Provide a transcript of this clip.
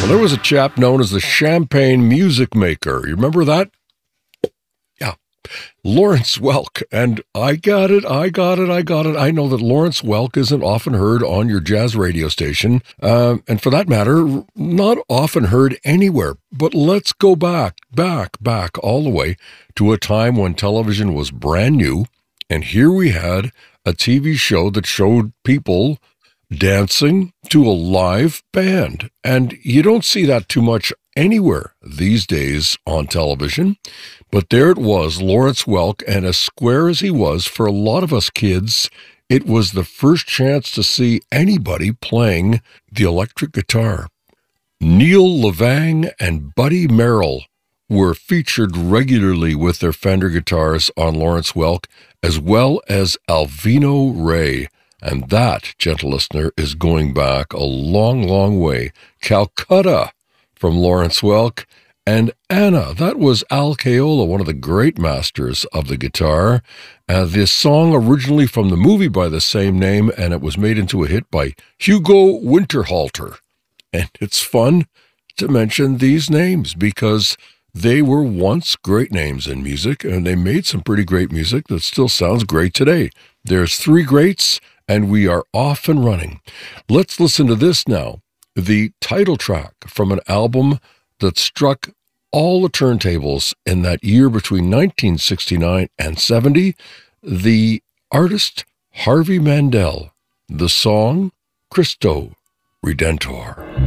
Well, there was a chap known as the Champagne Music Maker. You remember that? Yeah. Lawrence Welk. And I got it. I know that Lawrence Welk isn't often heard on your jazz radio station. And for that matter, not often heard anywhere. But let's go back all the way to a time when television was brand new. And here we had a TV show that showed people dancing to a live band. And you don't see that too much anywhere these days on television. But there it was, Lawrence Welk, and as square as he was, for a lot of us kids, it was the first chance to see anybody playing the electric guitar. Neil Levang and Buddy Merrill were featured regularly with their Fender guitars on Lawrence Welk, as well as Alvino Ray. And that, gentle listener, is going back a long, long way. Calcutta from Lawrence Welk, and Anna, that was Al Caiola, one of the great masters of the guitar. This song originally from the movie by the same name, and it was made into a hit by Hugo Winterhalter. And it's fun to mention these names because they were once great names in music, and they made some pretty great music that still sounds great today. There's three greats, and we are off and running. Let's listen to this now, the title track from an album that struck all the turntables in that year between 1969 and 70, the artist Harvey Mandel, the song Cristo Redentor.